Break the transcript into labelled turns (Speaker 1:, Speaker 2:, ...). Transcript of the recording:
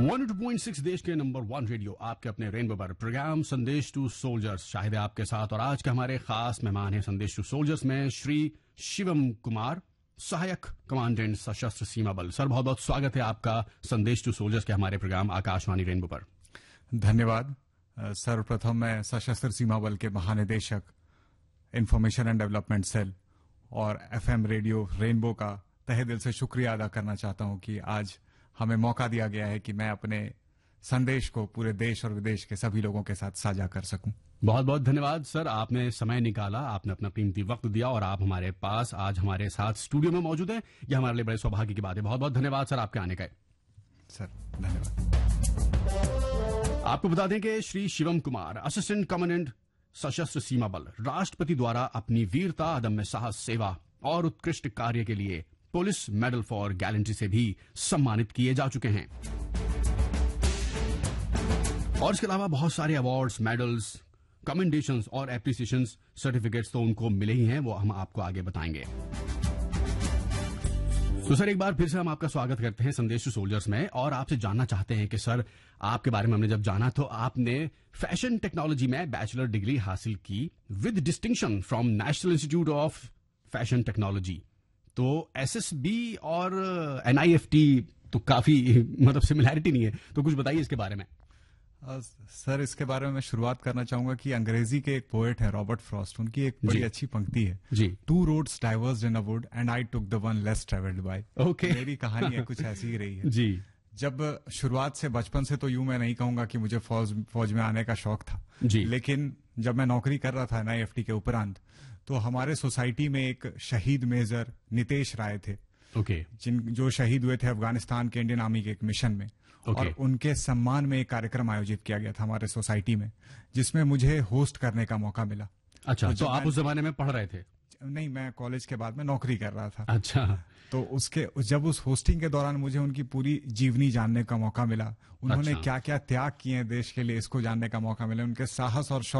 Speaker 1: 102.6 देश के number 1 radio आपके अपने रेनबो पर प्रोग्राम संदेश टू सोल्जर्स शाहिद है आपके साथ। और आज के हमारे खास मेहमान हैं संदेश टू सोल्जर्स में श्री शिवम कुमार, सहायक कमांडेंट सशस्त्र सीमा बल। सर, बहुत बहुत स्वागत है आपका संदेश टू सोल्जर्स के हमारे प्रोग्राम आकाशवाणी रेनबो पर।
Speaker 2: धन्यवाद। सर्वप्रथम मैं सशस्त्र सीमा बल के महानिदेशक इंफॉर्मेशन एंड डेवलपमेंट सेल और एफएम रेडियो रेनबो का तहे दिल से शुक्रिया अदा करना चाहता हूं कि आज हमें मौका दिया गया है कि मैं अपने संदेश को पूरे देश और विदेश के सभी लोगों के साथ साझा कर सकूं।
Speaker 1: बहुत बहुत धन्यवाद सर, आपने समय निकाला, आपने अपना कीमती वक्त दिया और आप हमारे पास आज हमारे साथ स्टूडियो में मौजूद हैं। यह हमारे लिए बड़े सौभाग्य की बात है। बहुत बहुत धन्यवाद सर आपके आने का।
Speaker 2: सर धन्यवाद।
Speaker 1: आपको बता दें कि श्री शिवम कुमार, असिस्टेंट कमांडेंट सशस्त्र सीमा बल, राष्ट्रपति द्वारा अपनी वीरता, अदम्य साहस, सेवा और उत्कृष्ट कार्य के लिए पुलिस मेडल फॉर गैलेंट्री से भी सम्मानित किए जा चुके हैं। और इसके अलावा बहुत सारे अवार्ड्स, मेडल्स, कमेंडेशंस और एप्रिसिएशंस, सर्टिफिकेट्स तो उनको मिले ही हैं, वो हम आपको आगे बताएंगे। तो सर, एक बार फिर से हम आपका स्वागत करते हैं संदेश टू सोल्जर्स में और आपसे जानना चाहते हैं कि सर, आपके बारे में हमने जब जाना तो आपने फैशन टेक्नोलॉजी में बैचलर डिग्री हासिल की with distinction from national institute of fashion technology. तो एसएसबी और एनआईएफटी तो काफी मतलब सिमिलैरिटी नहीं है, तो कुछ बताइए इसके बारे में।
Speaker 2: सर, इसके बारे में मैं शुरुआत करना चाहूंगा कि अंग्रेजी के एक पोएट है रॉबर्ट फ्रॉस्ट, उनकी एक बड़ी अच्छी पंक्ति है जी, 2 roads diverged in a wood and I took the one less traveled by।
Speaker 1: Okay,
Speaker 2: मेरी कहानी है कुछ ऐसी ही रही है
Speaker 1: जी।
Speaker 2: जब शुरुआत से बचपन से तो यूं मैं नहीं कहूंगा कि मुझे फौज में आने का शौक था
Speaker 1: जी,
Speaker 2: लेकिन जब मैं नौकरी कर रहा था एनआईएफटी के उपरांत, तो हमारे सोसाइटी में एक शहीद मेजर नितेश राय थे,
Speaker 1: ओके,
Speaker 2: जो शहीद हुए थे अफगानिस्तान के इंडियन आर्मी के एक मिशन में। और उनके सम्मान में एक कार्यक्रम आयोजित किया गया था हमारे सोसाइटी में, जिसमें मुझे होस्ट करने का मौका मिला।
Speaker 1: अच्छा, तो आप उस जमाने में पढ़ रहे थे?
Speaker 2: नहीं, मैं कॉलेज के बाद में नौकरी कर रहा था।
Speaker 1: अच्छा।
Speaker 2: तो जब उस होस्टिंग के दौरान मुझे उनकी पूरी जीवनी जानने का मौका मिला, उन्होंने क्या क्या त्याग किए हैं देश के लिए, इसको जानने का मौका मिला, उनके साहस और